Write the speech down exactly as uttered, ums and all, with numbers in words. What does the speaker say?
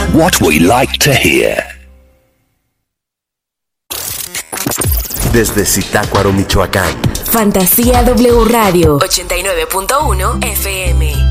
What we like to hear. Desde Zitácuaro, Michoacán. Fantasía W Radio ochenta y nueve punto uno F M.